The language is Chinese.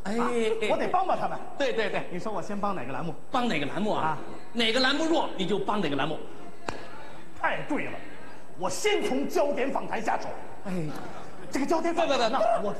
哎， 我得帮帮他们。 对对对， 你说我先帮哪个栏目？ 帮哪个栏目啊？哪个栏目弱你就帮哪个栏目。 太对了，我先从焦点访谈下手。 哎， 这个焦点访谈， 不， 我